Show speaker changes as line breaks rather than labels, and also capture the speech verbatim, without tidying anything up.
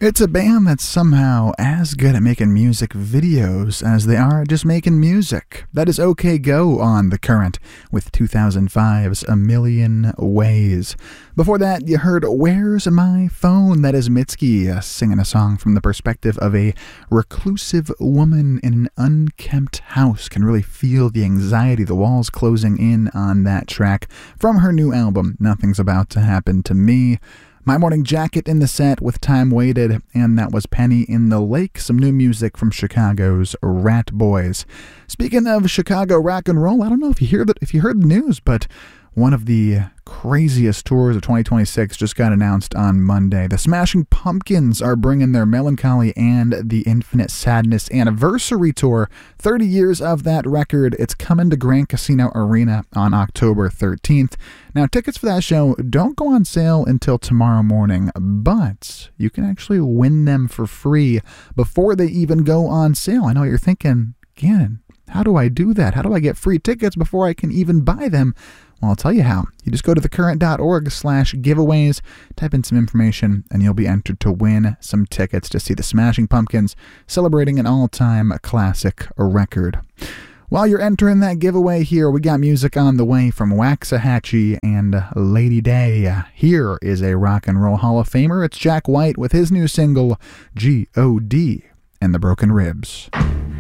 It's a band that's somehow as good at making music videos as they are at just making music. That is OK Go on The Current with two thousand five's A Million Ways. Before that, you heard Where's My Phone? That is Mitski uh, singing a song from the perspective of a reclusive woman in an unkempt house. Can really feel the anxiety, the walls closing in on that track from her new album, Nothing's About to Happen to Me. My Morning Jacket in the set with Time Waited, and that was Penny in the Lake, some new music from Chicago's Rat Boys. Speaking of Chicago rock and roll, I don't know if you hear that, if you heard the news, but one of the craziest tours of twenty twenty-six just got announced on Monday. The Smashing Pumpkins are bringing their Melancholy and the Infinite Sadness anniversary tour. thirty years of that record. It's coming to Grand Casino Arena on October thirteenth. Now, tickets for that show don't go on sale until tomorrow morning, but you can actually win them for free before they even go on sale. I know what you're thinking, Gannon, how do I do that? How do I get free tickets before I can even buy them? Well, I'll tell you how. You just go to thecurrent.org slash giveaways, type in some information, and you'll be entered to win some tickets to see the Smashing Pumpkins celebrating an all-time classic record. While you're entering that giveaway here, we got music on the way from Waxahachie and Lady Day. Here is a rock and roll Hall of Famer. It's Jack White with his new single, G O D and the Broken Ribs.